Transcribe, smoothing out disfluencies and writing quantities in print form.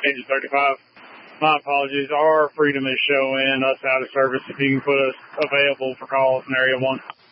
Engine 35. My apologies. Our Freedom is showing us out of service. If you can put us available for calls in Area 1.